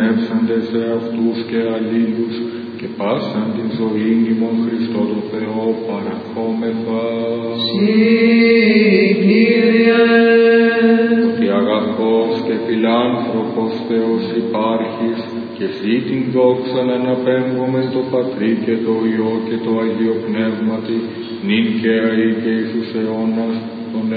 εμπνεύσαντες σε αυτούς και αλλήλους και πάσαν την ζωήν ημών Χριστό το Θεό παραχόμεθα. Κύριε, ότι αγαθός και φιλάνθρωπος Θεός υπάρχεις και εσύ την δόξαν αναπέμπομεν το Πατρί και το Υιό και το Αγίο Πνεύματι, νυν και αεί και εις τους αιώνας,